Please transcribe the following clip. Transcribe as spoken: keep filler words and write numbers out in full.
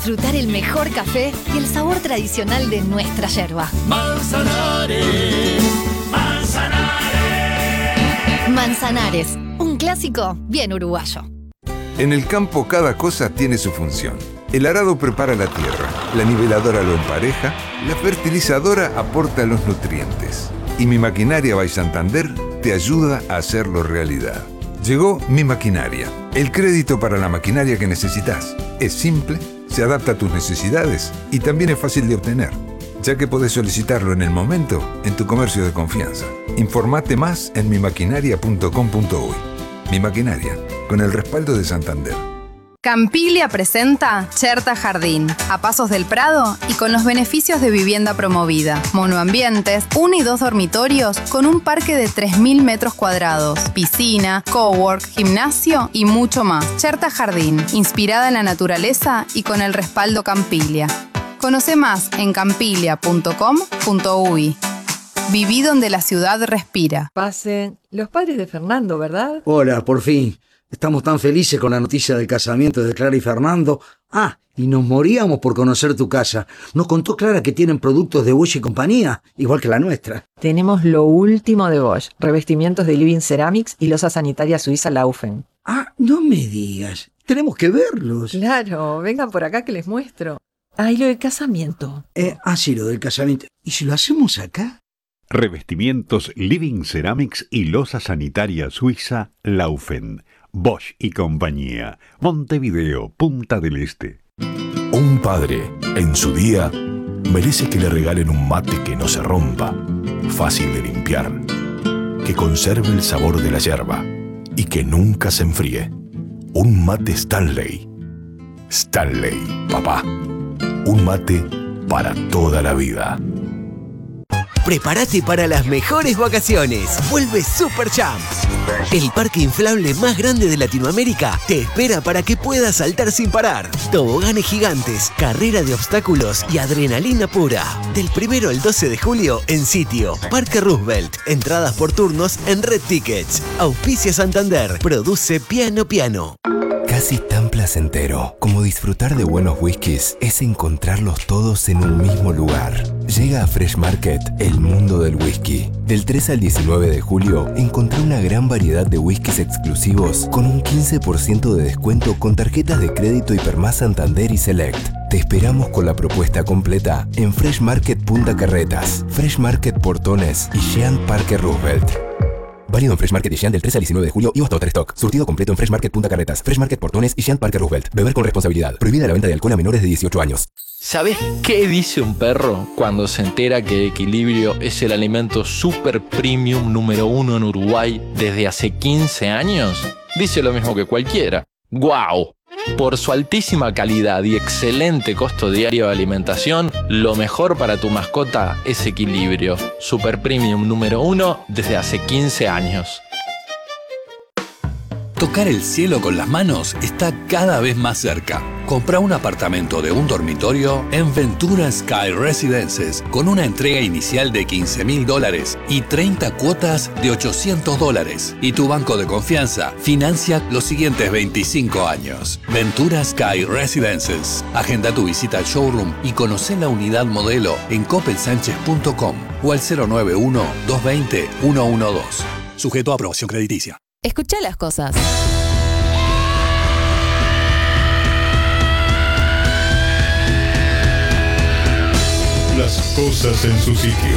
disfrutar el mejor café y el sabor tradicional de nuestra yerba. Manzanares, Manzanares. Manzanares, un clásico bien uruguayo. En el campo cada cosa tiene su función. El arado prepara la tierra, la niveladora lo empareja, la fertilizadora aporta los nutrientes. Y Mi Maquinaria by Santander te ayuda a hacerlo realidad. Llegó Mi Maquinaria, el crédito para la maquinaria que necesitas. Es simple, se adapta a tus necesidades y también es fácil de obtener, ya que podés solicitarlo en el momento en tu comercio de confianza. Informate más en mi maquinaria punto com punto uy. Mi Maquinaria, con el respaldo de Santander. Campiglia presenta Cherta Jardín, a pasos del Prado y con los beneficios de vivienda promovida. Monoambientes, uno y dos dormitorios con un parque de tres mil metros cuadrados, piscina, cowork, gimnasio y mucho más. Cherta Jardín, inspirada en la naturaleza y con el respaldo Campiglia. Conoce más en campiglia punto com punto uy. Viví donde la ciudad respira. Pasen los padres de Fernando, ¿verdad? Hola, por fin. Estamos tan felices con la noticia del casamiento de Clara y Fernando. Ah, y nos moríamos por conocer tu casa. Nos contó Clara que tienen productos de Bosch y compañía, igual que la nuestra. Tenemos lo último de Bosch, revestimientos de Living Ceramics y losa sanitaria suiza Laufen. Ah, no me digas. Tenemos que verlos. Claro, vengan por acá que les muestro. Ah, y lo del casamiento. Eh, ah, sí, lo del casamiento. ¿Y si lo hacemos acá? Revestimientos Living Ceramics y losa sanitaria suiza Laufen. Bosch y compañía. Montevideo, Punta del Este. Un padre, en su día, merece que le regalen un mate que no se rompa, fácil de limpiar, que conserve el sabor de la yerba y que nunca se enfríe. Un mate Stanley. Stanley, papá. Un mate para toda la vida. Prepárate para las mejores vacaciones. Vuelve Super Champs. El parque inflable más grande de Latinoamérica te espera para que puedas saltar sin parar. Toboganes gigantes, carrera de obstáculos y adrenalina pura. Del primero al doce de julio en sitio. Parque Roosevelt. Entradas por turnos en Red Tickets. Auspicia Santander. Produce Piano Piano. Casi tan placentero como disfrutar de buenos whiskies es encontrarlos todos en un mismo lugar. Llega a Fresh Market, el mundo del whisky. Del tres al diecinueve de julio, encontrá una gran variedad de whiskies exclusivos con un quince por ciento de descuento con tarjetas de crédito Hipermás Santander y Select. Te esperamos con la propuesta completa en Fresh Market Punta Carretas, Fresh Market Portones y Jean Parque Roosevelt. Válido en Fresh Market y Jean del tres al diecinueve de julio y hasta otro stock. Surtido completo en Fresh Market Punta Carretas, Fresh Market Portones y Jean Parque Roosevelt. Beber con responsabilidad. Prohibida la venta de alcohol a menores de dieciocho años. ¿Sabés qué dice un perro cuando se entera que Equilibrio es el alimento super premium número uno en Uruguay desde hace quince años? Dice lo mismo que cualquiera. ¡Guau! Por su altísima calidad y excelente costo diario de alimentación, lo mejor para tu mascota es Equilibrio. Super Premium número uno desde hace quince años. Tocar el cielo con las manos está cada vez más cerca. Compra un apartamento de un dormitorio en Ventura Sky Residences con una entrega inicial de quince mil dólares y treinta cuotas de ochocientos dólares. Y tu banco de confianza financia los siguientes veinticinco años. Ventura Sky Residences. Agenda tu visita al showroom y conoce la unidad modelo en coppel sánchez punto com o al cero nueve uno, dos dos cero, uno uno dos. Sujeto a aprobación crediticia. Escuchá las cosas. Las cosas en su sitio.